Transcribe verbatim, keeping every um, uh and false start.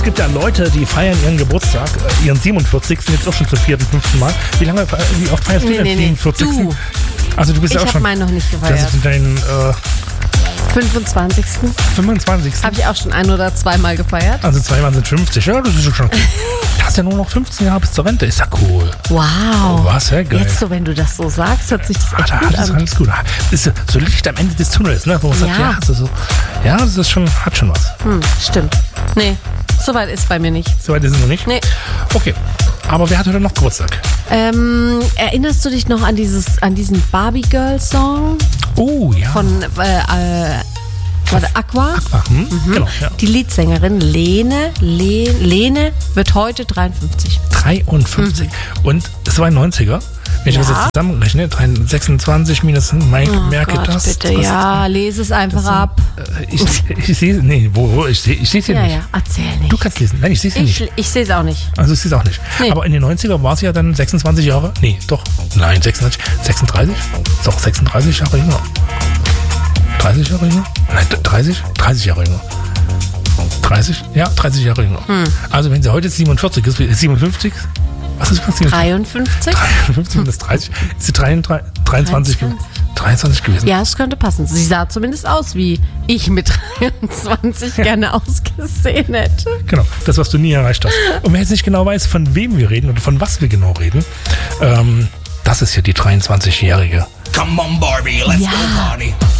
es gibt ja Leute, die feiern ihren Geburtstag, äh, ihren siebenundvierzigsten jetzt auch schon zum vierten, fünften Mal. Wie lange, wie oft feierst Nee, du den nee, nee. siebenundvierzigsten? Du. Also du bist Ich ja auch habe schon. meinen noch nicht Das gefeiert. ist dein äh, fünfundzwanzigsten fünfundzwanzigsten habe ich auch schon ein oder zweimal gefeiert. Also zweimal sind fünfzig. Ja, das ist schon. Du hast ja nur noch fünfzehn Jahre bis zur Rente. Ist ja cool. Wow. Was, ja, geil. Jetzt so, wenn du das so sagst, hört sich das Ah, echt da gut das ist an. alles gut. Ah, das ist so Licht am Ende des Tunnels, ne? Wo man sagt, Ja. ja, also so, ja, das ist schon, hat schon was. Hm, stimmt. Nee, soweit ist bei mir nicht. Soweit ist es noch nicht. Nee. Okay. Aber wer hat heute noch Geburtstag? Ähm, erinnerst du dich noch an dieses, an diesen Barbie Girl Song Oh, ja. von äh, äh, warte, Aqua? Ach, hm? Genau, ja. Die Leadsängerin Lene, Le, Lene wird heute dreiundfünfzig. dreiundfünfzig. Und es war ein neunziger. Wenn ich Ja. das jetzt zusammenrechne, sechsundzwanzig minus, mein, Oh merke Gott, das. bitte, das ja, lese es einfach ab. Äh, Ich, ich sehe, nee, wo, wo, ich sehe ich sehe es hier Ja, nicht. ja, erzähl nicht. Du kannst lesen. Nein, ich sehe es hier nicht. Ich, ich sehe es auch nicht. Also ich sehe es auch nicht. Nee. Aber in den neunziger war sie ja dann sechsundzwanzig Jahre. Nee, doch. Nein, sechsundzwanzig. sechsunddreißig? Doch, sechsunddreißig Jahre jünger. dreißig Jahre jünger? Nein, dreißig? dreißig Jahre jünger. dreißig? Ja, dreißig Jahre jünger. Hm. Also wenn sie heute siebenundvierzig ist, ist siebenundfünfzig? Was ist das? dreiundfünfzig? dreiundfünfzig minus dreißig. Ist sie dreiunddreißig, dreiundzwanzig, ge- dreiundzwanzig gewesen? Ja, es könnte passen. Sie sah zumindest aus, wie ich mit dreiundzwanzig gerne ausgesehen hätte. Genau, das, was du nie erreicht hast. Und wer jetzt nicht genau weiß, von wem wir reden oder von was wir genau reden, ähm, das ist ja die dreiundzwanzigjährige. Come on, Barbie, let's Ja. go party.